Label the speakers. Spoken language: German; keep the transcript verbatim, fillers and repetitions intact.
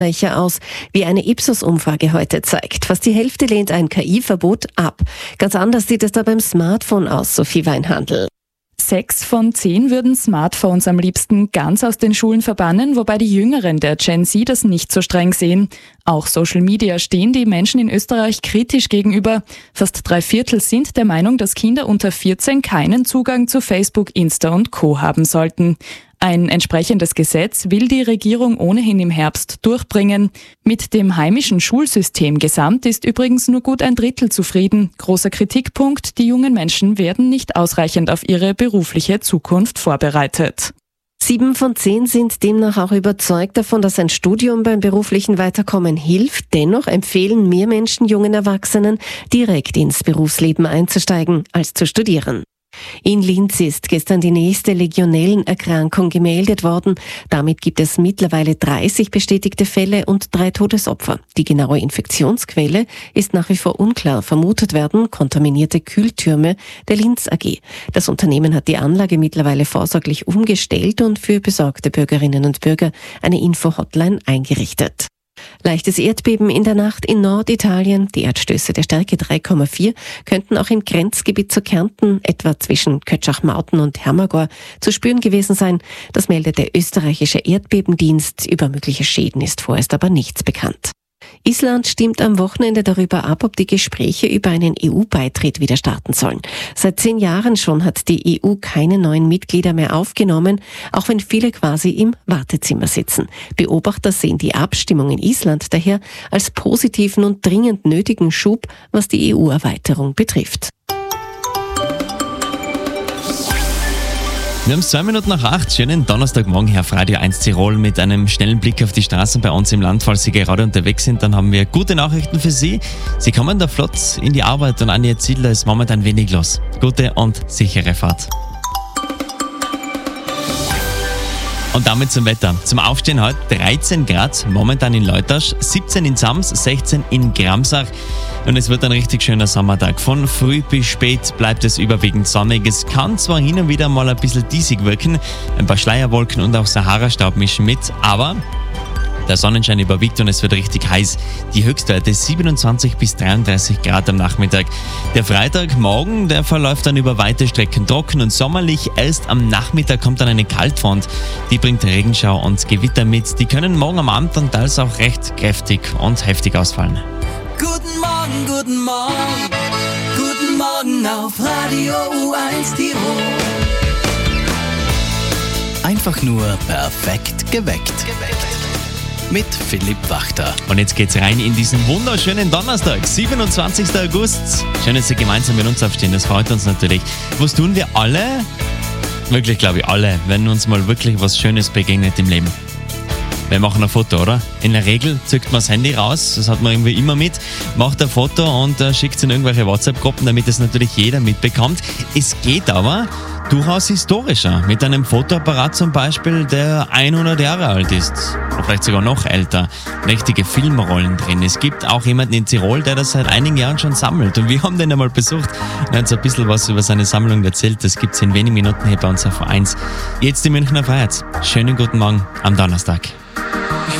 Speaker 1: aus, wie eine Ipsos-Umfrage heute zeigt. Fast die Hälfte lehnt ein K I-Verbot ab. Ganz anders sieht es da beim Smartphone aus, Sophie Weinhandl.
Speaker 2: Sechs von zehn würden Smartphones am liebsten ganz aus den Schulen verbannen, wobei die Jüngeren der Gen Z das nicht so streng sehen. Auch Social Media stehen die Menschen in Österreich kritisch gegenüber. Fast drei Viertel sind der Meinung, dass Kinder unter vierzehn keinen Zugang zu Facebook, Insta und Co. haben sollten. Ein entsprechendes Gesetz will die Regierung ohnehin im Herbst durchbringen. Mit dem heimischen Schulsystem gesamt ist übrigens nur gut ein Drittel zufrieden. Großer Kritikpunkt, die jungen Menschen werden nicht ausreichend auf ihre berufliche Zukunft vorbereitet.
Speaker 1: Sieben von zehn sind demnach auch überzeugt davon, dass ein Studium beim beruflichen Weiterkommen hilft. Dennoch empfehlen mehr Menschen jungen Erwachsenen, direkt ins Berufsleben einzusteigen, als zu studieren. In Linz ist gestern die nächste Legionellenerkrankung gemeldet worden. Damit gibt es mittlerweile dreißig bestätigte Fälle und drei Todesopfer. Die genaue Infektionsquelle ist nach wie vor unklar. Vermutet werden kontaminierte Kühltürme der Linz A G. Das Unternehmen hat die Anlage mittlerweile vorsorglich umgestellt und für besorgte Bürgerinnen und Bürger eine Info-Hotline eingerichtet. Leichtes Erdbeben in der Nacht in Norditalien. Die Erdstöße der Stärke drei Komma vier könnten auch im Grenzgebiet zu Kärnten, etwa zwischen Kötschach-Mauten und Hermagor, zu spüren gewesen sein. Das meldet der österreichische Erdbebendienst. Über mögliche Schäden ist vorerst aber nichts bekannt. Island stimmt am Wochenende darüber ab, ob die Gespräche über einen E U-Beitritt wieder starten sollen. Seit zehn Jahren schon hat die E U keine neuen Mitglieder mehr aufgenommen, auch wenn viele quasi im Wartezimmer sitzen. Beobachter sehen die Abstimmung in Island daher als positiven und dringend nötigen Schub, was die E U-Erweiterung betrifft.
Speaker 3: Wir haben es zwei Minuten nach acht. Schönen Donnerstagmorgen hier auf Radio eins Tirol mit einem schnellen Blick auf die Straßen bei uns im Land. Falls Sie gerade unterwegs sind, dann haben wir gute Nachrichten für Sie. Sie kommen da flott in die Arbeit und an Ihr Ziel, da ist momentan wenig los. Gute und sichere Fahrt. Und damit zum Wetter. Zum Aufstehen heute dreizehn Grad, momentan in Leutasch, siebzehn in Sams, sechzehn in Gramsach. Und es wird ein richtig schöner Sommertag. Von früh bis spät bleibt es überwiegend sonnig. Es kann zwar hin und wieder mal ein bisschen diesig wirken, ein paar Schleierwolken und auch Sahara-Staub mischen mit, aber der Sonnenschein überwiegt und es wird richtig heiß. Die Höchstwerte siebenundzwanzig bis dreiunddreißig Grad am Nachmittag. Der Freitagmorgen, der verläuft dann über weite Strecken trocken und sommerlich. Erst am Nachmittag kommt dann eine Kaltfront. Die bringt Regenschau und Gewitter mit. Die können morgen am Abend dann teils auch recht kräftig und heftig ausfallen.
Speaker 4: Guten Morgen, guten Morgen, guten Morgen auf Radio U eins Tirol.
Speaker 5: Einfach nur perfekt geweckt. geweckt. Mit Philipp Wachter.
Speaker 3: Und jetzt geht's rein in diesen wunderschönen Donnerstag, siebenundzwanzigsten August. Schön, dass Sie gemeinsam mit uns aufstehen, das freut uns natürlich. Was tun wir alle? Wirklich, glaube ich, alle, wenn uns mal wirklich was Schönes begegnet im Leben. Wir machen ein Foto, oder? In der Regel zückt man das Handy raus, das hat man irgendwie immer mit, macht ein Foto und äh, schickt es in irgendwelche WhatsApp-Gruppen, damit es natürlich jeder mitbekommt. Es geht aber durchaus historischer, mit einem Fotoapparat zum Beispiel, der hundert Jahre alt ist. Oder vielleicht sogar noch älter. Richtige Filmrollen drin. Es gibt auch jemanden in Tirol, der das seit einigen Jahren schon sammelt. Und wir haben den einmal besucht und er hat so ein bisschen was über seine Sammlung erzählt. Das gibt es in wenigen Minuten hier bei uns auf eins. Jetzt die Münchner Freiheit. Schönen guten Morgen am Donnerstag.